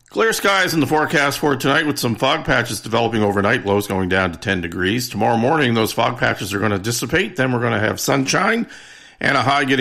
Clear skies in the forecast for tonight with some fog patches developing overnight, lows going down to 10 degrees. Tomorrow morning, those fog patches are going to dissipate. Then we're going to have sunshine and a high getting